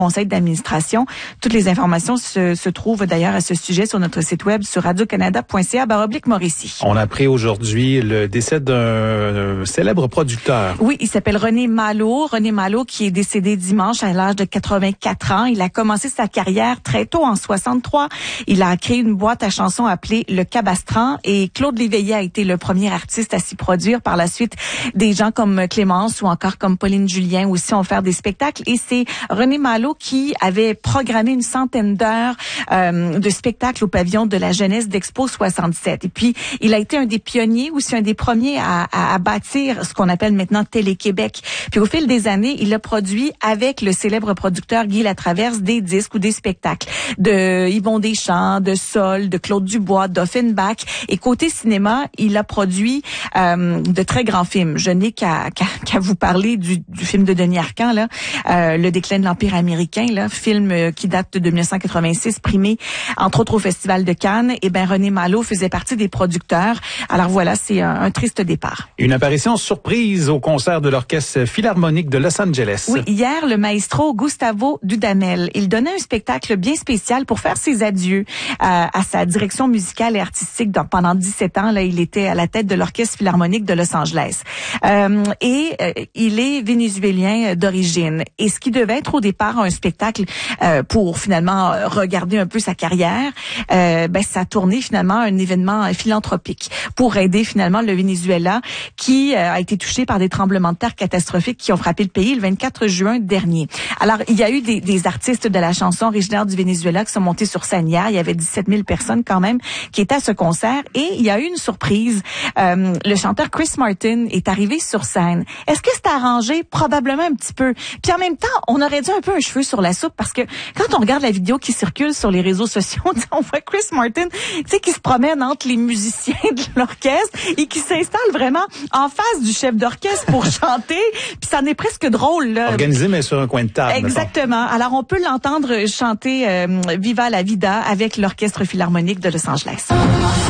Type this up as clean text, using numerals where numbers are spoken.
conseil d'administration. Toutes les informations se trouvent d'ailleurs à ce sujet sur notre site web sur radiocanada.ca/Mauricie. On a appris aujourd'hui le décès d'un célèbre producteur. Oui, il s'appelle René Malo. René Malo qui est décédé dimanche à l'âge de 84 ans. Il a commencé sa carrière très tôt, en 63. Il a créé une boîte à chansons appelée Le Cabastran et Claude Léveillé a été le premier artiste à s'y produire. Par la suite, des gens comme Clémence ou encore comme Pauline Julien aussi ont fait des spectacles et c'est René Malo qui avait programmé une centaine d'heures de spectacles au pavillon de la jeunesse d'Expo 67. Et puis, il a été un des pionniers, aussi un des premiers à bâtir ce qu'on appelle maintenant Télé-Québec. Puis au fil des années, il a produit avec le célèbre producteur Guy Latraverse des disques ou des spectacles de Yvon Deschamps, de Sol, de Claude Dubois, d'Offenbach. Et côté cinéma, il a produit de très grands films. Je n'ai qu'à vous parler du film de Denis Arcand, là, Le déclin de l'Empire américain, là, film qui date de 1986, primé entre autres au Festival de Cannes. Et ben René Malo faisait partie des producteurs. Alors voilà, c'est un triste départ. Une apparition surprise au concert de l'Orchestre Philharmonique de Los Angeles. Oui, hier, le maestro Gustavo Dudamel, il donnait un spectacle bien spécial pour faire ses adieux à sa direction musicale et artistique. Pendant 17 ans, là, il était à la tête de l'Orchestre Philharmonique de Los Angeles. Il est vénézuélien d'origine. Et ce qui devait être au départ un spectacle pour finalement regarder un peu sa carrière, ça a tourné finalement un événement philanthropique pour aider finalement le Venezuela qui a été touché par des tremblements de terre catastrophiques qui ont frappé le pays le 24 juin dernier. Alors, il y a eu des artistes de la chanson originaires du Venezuela qui sont montés sur scène hier. Il y avait 17 000 personnes quand même qui étaient à ce concert et il y a eu une surprise. Le chanteur Chris Martin est arrivé sur scène. Est-ce que c'était arrangé? Probablement un petit peu. Puis en même temps, on aurait dû un peu un cheveu sur la soupe parce que quand on regarde la vidéo qui circule sur les réseaux sociaux, on voit Chris Martin, qui se promène entre les musiciens de l'orchestre et qui s'installe vraiment en face du chef d'orchestre pour chanter. Puis ça en est presque drôle, là. Organisé, mais sur un coin de table. Exactement. Alors, on peut l'entendre chanter Viva la Vida avec l'Orchestre Philharmonique de Los Angeles.